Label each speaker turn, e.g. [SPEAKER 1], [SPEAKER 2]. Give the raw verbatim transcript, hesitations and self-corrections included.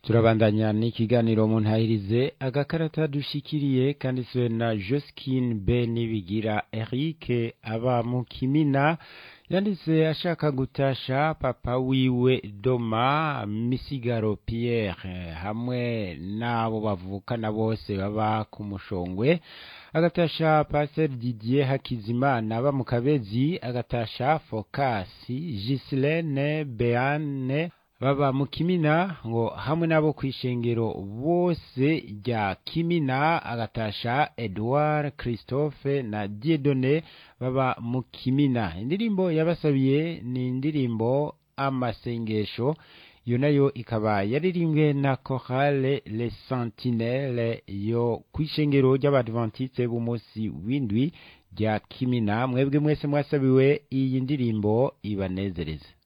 [SPEAKER 1] turabandanya n'ikiganiro mu ntahirize agakarata dushikiriye kanditswe na Josquin Benibigira Eric aba mu Kimina yanditse ashaka gutasha papa wiwe Doma Misigaro Pierre hamwe nabo bavukana bose baba ku Mushongwe, agatasha Pasteur Didier Hakizimana aba mu Kabezi, agatasha Focas Gislaine Beane baba mu Kimina ngo hamwe nabo kwishengero bose rya Kimina, agatasha Edouard Christophe na Dieudonné baba mu Kimina. Indirimbo yabasabiye ni indirimbo Amasengesho, yo nayo ikaba yaririmbwe na Chorale Les Sentinelles yo kwishengero ry'Abadventiste b'umunsi w'indwi rya Kimina. Mwebwe mwese mwasabiwe iyi ndirimbo ibanezereze.